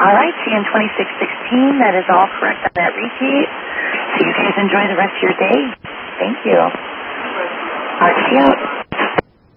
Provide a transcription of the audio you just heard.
All right, see you in 2616. That is all correct on that repeat. So you guys enjoy the rest of your day. Thank you. All right, see you out.